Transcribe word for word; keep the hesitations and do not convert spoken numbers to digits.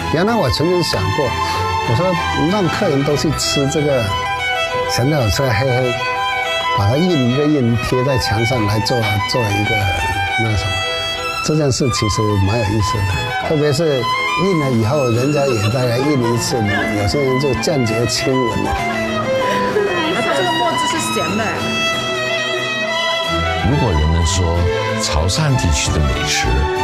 原来我曾经想过，我说让客人都去吃这个咸蛋炒黑黑，把它印一个印贴在墙上来做做一个那什么，这件事其实蛮有意思的。特别是印了以后，人家也再来印一次，有些人就间接亲吻了。 这个墨汁是咸的。 如果人们说潮汕地区的美食